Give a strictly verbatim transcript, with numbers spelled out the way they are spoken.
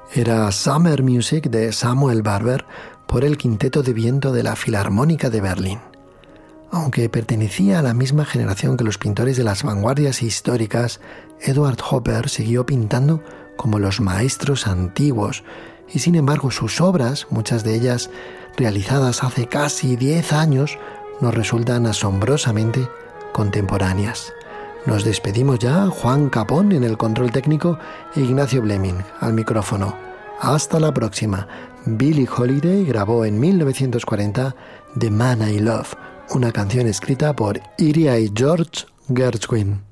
Era Summer Music de Samuel Barber por el Quinteto de Viento de la Filarmónica de Berlín. Aunque pertenecía a la misma generación que los pintores de las vanguardias históricas, Edward Hopper siguió pintando como los maestros antiguos y sin embargo sus obras, muchas de ellas realizadas hace casi diez años, nos resultan asombrosamente contemporáneas. Nos despedimos ya, Juan Capón en el control técnico e Ignacio Bleming al micrófono. Hasta la próxima. Billie Holiday grabó en mil novecientos cuarenta The Man I Love, una canción escrita por Iria y George Gershwin.